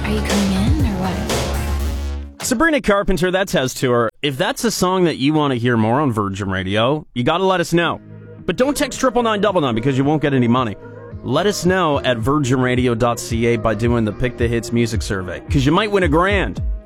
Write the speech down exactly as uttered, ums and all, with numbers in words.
Are you coming in or what? Sabrina Carpenter, that's Hez Tour. If that's a song that you want to hear more on Virgin Radio, you got to let us know. But don't text triple nine double nine because you won't get any money. Let us know at virgin radio dot c a by doing the Pick the Hits music survey, because you might win a grand.